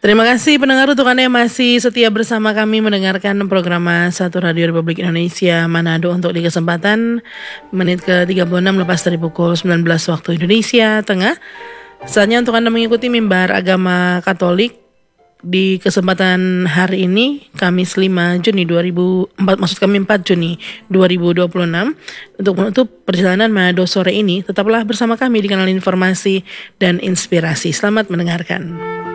Terima kasih pendengar untuk Anda yang masih setia bersama kami mendengarkan program Satu Radio Republik Indonesia Manado untuk di kesempatan menit ke-36 lepas dari pukul 19 waktu Indonesia Tengah. Saatnya untuk Anda mengikuti mimbar agama Katolik di kesempatan hari ini Kamis 5 Juni 4 Juni 2026. Untuk menutup perjalanan Manado sore ini, tetaplah bersama kami di kanal informasi dan inspirasi. Selamat mendengarkan.